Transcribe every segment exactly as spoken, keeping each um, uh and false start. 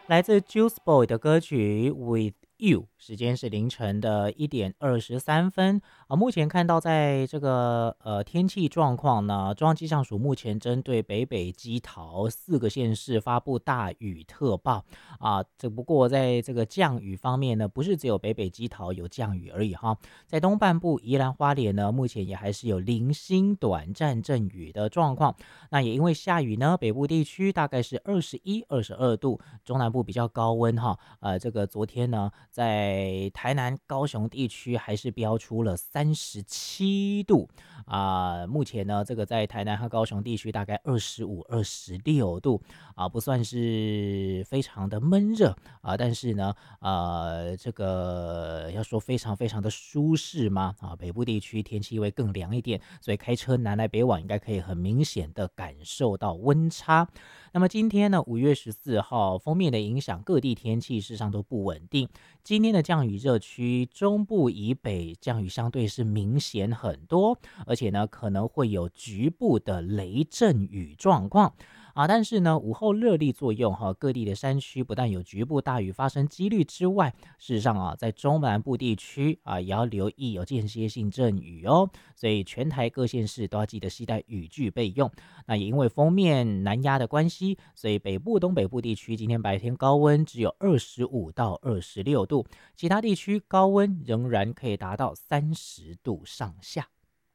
来自 Juice Boy 的歌曲 With You， 时间是凌晨的一点二十三分啊。目前看到在这个呃天气状况呢，中央气象署目前针对北北基桃四个县市发布大雨特报啊。只不过在这个降雨方面呢，不是只有北北基桃有降雨而已哈，在东半部宜兰花莲呢，目前也还是有零星短暂阵雨的状况。那也因为下雨呢，北部地区大概是二十一、二十二度，中南部比较高温哈。呃，这个昨天呢，在台南、高雄地区还是飙出了三十七度啊、目前呢，这个在台南和高雄地区大概二十五、二十六度啊、不算是非常的闷热啊、但是呢，呃，这个要说非常非常的舒适吗？啊，北部地区天气会更凉一点，所以开车南来北往应该可以很明显的感受到温差。那么今天呢，五月十四号，锋面的影响，各地天气事实上都不稳定。今天的降雨热区，中部以北降雨相对是明显很多，而且呢，可能会有局部的雷阵雨状况。啊，但是呢，午后热力作用哈，各地的山区不但有局部大雨发生几率之外，事实上啊，在中南部地区啊，也要留意有间歇性阵雨哦。所以全台各县市都要记得携带雨具备用。那也因为锋面南压的关系，所以北部、东北部地区今天白天高温只有二十五到二十六度，其他地区高温仍然可以达到三十度上下。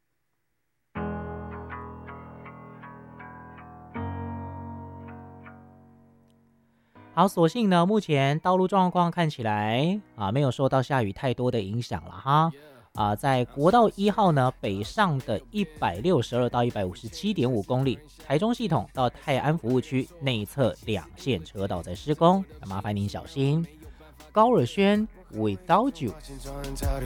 好，所幸呢，目前道路状况看起来啊，没有受到下雨太多的影响了哈。啊，在国道一号呢，北上的一百六十二到一百五十七点五公里，台中系统到泰安服务区内侧两线车道在施工，麻烦您小心。高尔宣 Without You。